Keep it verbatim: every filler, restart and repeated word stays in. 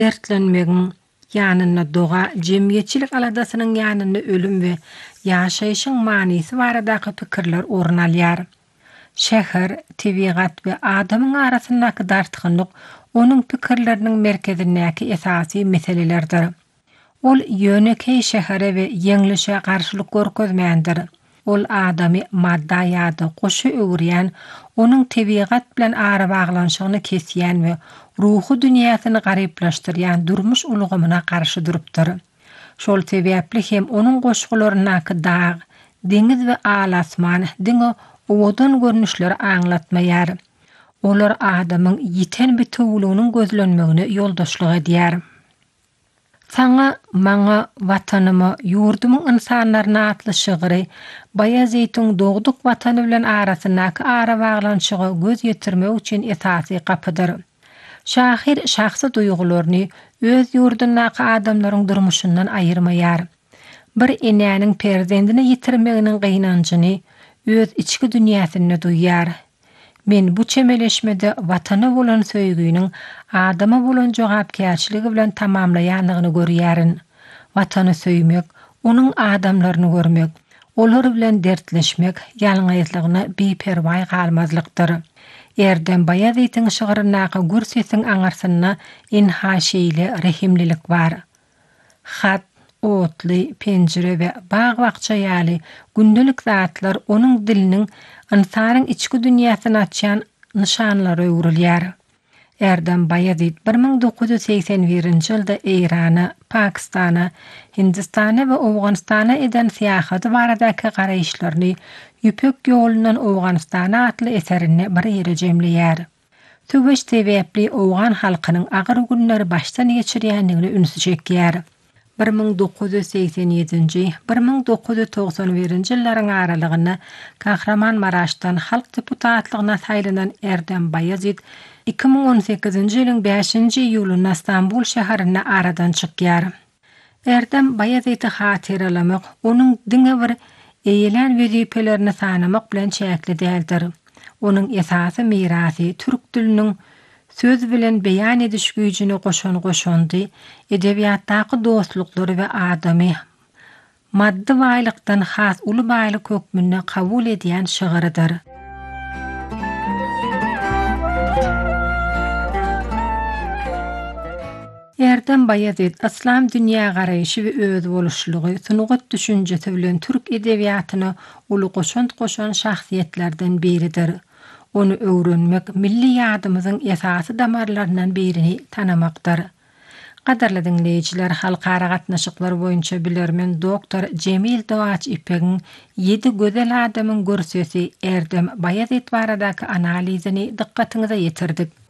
dertlenmegin ýanyna doga, jemgyýetçilik aladasının ýanyna ölüm we ýaşaýyşyň manysi baradaky pikirler orun alýar. Şäher, tebigat we adamyň arasyndaky dartykynlyk onuň pikirleriniň merkezindäki esasy meselelerdir. Ol ýönekey şähere we ýeňlişe garşylyk görkezmändir. Ol adamy madda ýa-da goşu öwürýän, onuň tebigat bilen ara baglanşygyny kesýän we ruhy dünýäsini garyplaşdyrýan durmuş ulgamyna garşy durupdyr. Şol sebäpli hem onuň goşgularynaky dag, deňiz we alasman, diňe owadan görnüşleri aňlatmaýar. Olar adamyň ýiten bir töwlüğiniň gözlenmegine ýoldaşlyk edýär. Saňa, maňa, watanymy, ýurdumyň insanlaryna atly şygyry, Bayazytyň dogduk watany bilen arasyndaky ara baglanşygy göz ýetirmek üçin esasy kapydyr. Şahir şahsy duýgularyny öz ýurdundaky adamlaryň durmuşyndan aýyrmaýar. Bir enäniň perzendini ýitirmeginiň gynançyny öz içki dünýäsinde duýýar. Men bu çemeleşmede watana bolan söýgüniň adama bolan jogapkärçiligi bilen tamamlaýanlygyny görýärin. Watany söýmek, onuň adamlaryny görmek, olar bilen dertleşmek, ýalňyzlygyny beperway galmazlykdyr. Erdem Bayazytyň şygyryndaky gürsesiň aňarsyna inhaşeýli rehimlilik bar. Hat, otly, penjire we bag bakça ýaly gündelik zatlar onuň diliniň insanyň içki dünýäsini açýan nişanlary öwrülýär. Erdem Bayazyt bir ming dokuz ýüz seksen birinji ýylda Eýrana, Pakistana, Hindistana we Owganystana eden syýahaty baradaky garaýşlaryny Ýüpek ýolundan Owganystana atly eserini bir ýere jemleýär. Töweş sebäpli Owgan halkynyň agyr günleri başdan geçirýänligini ünsü çekýär. bir ming dokuz ýüz seksen ýedinji - bir ming dokuz ýüz togson birinji ýyllaryň aralygyna Kahramanmaraşdan halk deputatlygyna saýlanan Erdem Bayazyt iki ming on sekizinji ýylyň beşinji iýulynda Istanbul şäherine aradan çykýar. Erdem Bayazyty hatyralamak, onuň diňe bir eýelen wezipelerini sanamak bilen çäkli däldir. Onuň esasy mirasy türk diliniň söz bilen beýan ediş güýjüni goşan goşandy, edebiýatdaky dostluklary we adamy maddi baýlykdan has uly baýlyk hökmünde kabul edýän şygyrydyr. Erdem Bayazyt islam dünýä garaýşy we öz boluşlugy, sunugat düşünjesi bilen türk edebiýatyna uly goşant goşan şahsiýetlerden biridir. Onu öwrenmek milli ýadymyzyň esasy damarlaryndan birini tanamakdyr. Gadarly dinleýijiler, halkara gatnaşyklar boýunça bilermen doktor Jemil Dowaç İpek'iň ýedi gözel adamyň görsesi Erdem Bayazyt baradaky analizini dikkatiňize ýetirdik.